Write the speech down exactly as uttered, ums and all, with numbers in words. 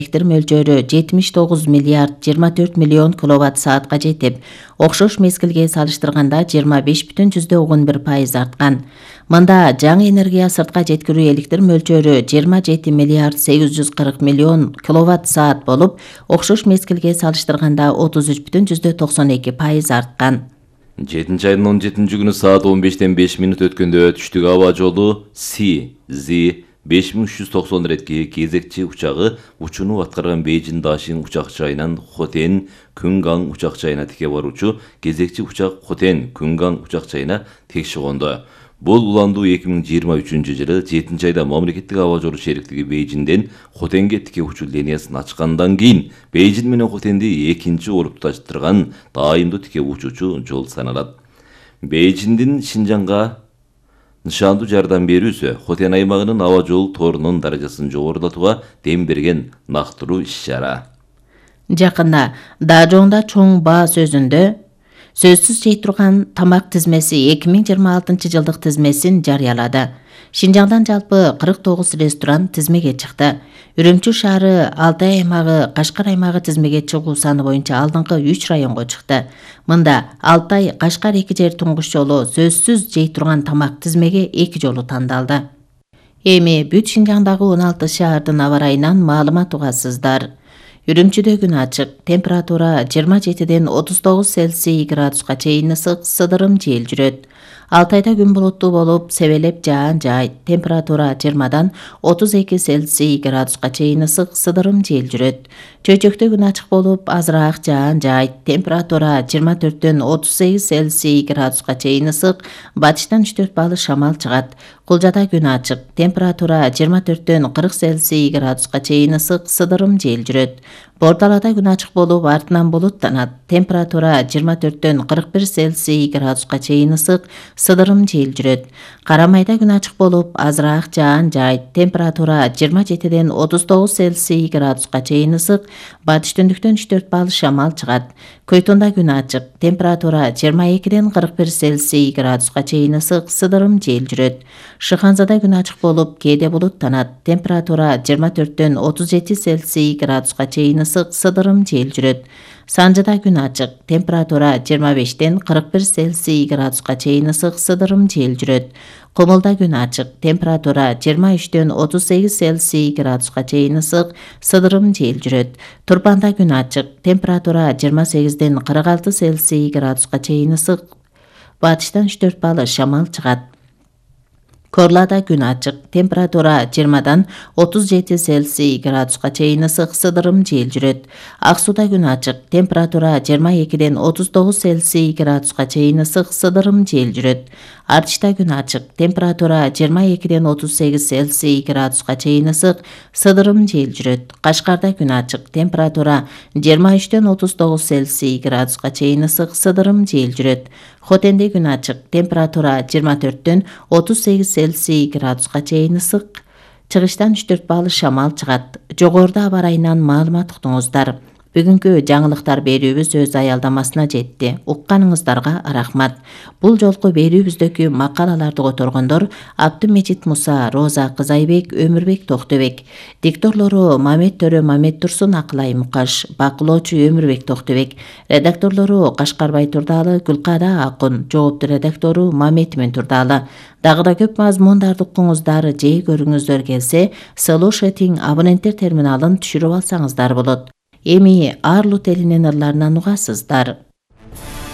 электр мөлчөрү жетимиш тогуз миллиард жыйырма төрт миллион киловатт саатка жетип, окшош мезгилге салыштырганда жыйырма беш бүтүн жүздөн он бир пайыз арткан. Мында жаңы энергия сыртка жеткирүү электр мөлчөрү жыйырма жети миллиард сегиз жүз кырк миллион киловатт саат болуп, окшош мезгилге салыштырганда отуз үч бүтүн жүздөн токсон эки пайыз арткан. жетинчи айдын он жетинчи күнү саат он бештен беш минут өткөндө түштүк аба жолу Си Зи беш миң үч жүз токсон ретки кезекчи учагы учууну аткарган Бейжин Дашин учак жайынан Хотен Күнгаң учак жайына тике баруучу кезекчи учак Хотен Күнгаң учак жайына текши кондо. Бул уландуу эки миң жыйырма үчүнчү жылы жетинчи айда мамлекеттик аба жолу шериктиги Бейжинден Хотенге тике учуу линиясын ачкандан кийин Бейжин менен Хотенди экинчи олуп туташтырган дайымдуу тике учуучу жол саналат. Бейжиндин Шинжаңга нышандуу жардам берүүсү Хотен аймагынын аба жол торунун даражасын жогорулатууга дем берген нактыруу иш-чара. Жакында Дажоңда чоң баа сөзүндө сөзсүз жей турган тамак тизмеси эки миң жыйырма алтынчы жылдык тизмесин жарыялады. Шинжаңдан жалпы кырк тогуз ресторан тизмеге чыкты. Үрүмчү шаары, Алтай аймагы, Кашкар аймагы тизмеге чыгуу саны боюнча алдыңкы үч районго чыкты. Мында Алтай, Кашкар эки жер туңгуш жолу сөзсүз жей турган тамак тизмеге эки жолу тандалды. Эми бүт Шинжаңдагы он алты шаардын аба ырайынан маалымат угасыздар. Үрүмчүдө күн ачык, температура жыйырма жетиден отуз тогуз Цельсий градуска чейин ысык, сыдырым жел жүрөт. Алтайда күн булуттуу болуп, себелеп жаан жайт, температура жыйырмадан отуз эки Цельсий градуска чейин ысык, сыдырым жел жүрөт. Чөйчөктө күн ачык болуп, азыраак жаан жайт, температура жыйырма төрттөн отуз сегиз Цельсий градуска чейин ысык, батыштан үч төрт балы шамал чыгат. Кулжада күн ачык, температура жыйырма төрттөн кырк Цельсий градуска чейин ысык, сыдырым жел жүрөт. Бордалада күн ачык болуп, артынан булуттанат. Температура жыйырма төрттөн кырк бир Цельсий градуска чейин ысык, сыдырым жел жүрөт. Карамайда күн ачык болуп, азыраак жаан жайт. Температура жыйырма жетиден отуз тогуз Цельсий градуска чейин ысык, батыш түндүктөн үч төрт бал шамал чыгат. Көйтөндө күн ачык, температура жыйырма экиден кырк бир Цельсий градуска чейин ысык, сыдырым жел жүрөт. Шыханзада күн ачык болуп, кээде булуттанат. Температура жыйырма төрттөн отуз жети Цельсий градуска чейин ысык, сыдырым жел жүрөт. Санжыда күн ачык, температура жыйырма бештен кырк бир Цельсий градуска чейин ысык, сыдырым жел жүрөт. Комулда күн ачык, температура жыйырма үчтөн отуз сегиз Цельсий градуска чейин ысык, сыдырым жел жүрөт. Турпанда күн ачык, температура жыйырма сегизден кырк алты Цельсий градуска чейин ысык, батыштан үч төрт балы шамал чыгат. Корлада күн ачык, температура жыйырмадан отуз жети Цельсий градуска чейин ысык, сыдырым жел жүрөт. Аксууда күн ачык, температура жыйырма экиден отуз тогуз Цельсий градуска чейин ысык, сыдырым жел жүрөт. Артышта күн ачык, температура жыйырма экиден отуз сегиз Цельсий градуска чейин ысык, сыдырым жел жүрөт. Кашкарда күн ачык, температура жыйырма үчтөн отуз тогуз Цельсий градуска чейин ысык, сыдырым жел жүрөт. Хотенде күн ачык, температура жыйырма төрттөн отуз сегиз Цельсий градуска чейин ысык, чыгыштан үч төрт балы шамал чыгат. Жогоруда аба ырайынан маалымат уктуңуздар. Бүгүнкү жаңылыктар берүүбүз өз аялдамасына жетти. Укканыңыздарга рахмат. Бул жолку берүүбүздөгү макалаларды которгондор Абдымежит Муса, Роза Кызайбек, Өмүрбек Токтобек. Дикторлору Мамет Төрө, Мамет Турсун, Акылай Мукаш, бакылоочу Өмүрбек Токтобек. Редакторлору Кашкарбай Турдалы, Гүлкада Акун, жоопту редактору Мамет Мен Турдалы. Дагы да көп мазмундарды укуңуздар, жей көрүңүздөр келсе, Слушатинг абоненттер терминалын түшүрүп алсаңыздар болот. Эми Арлут элинен ырларынан угасыздар.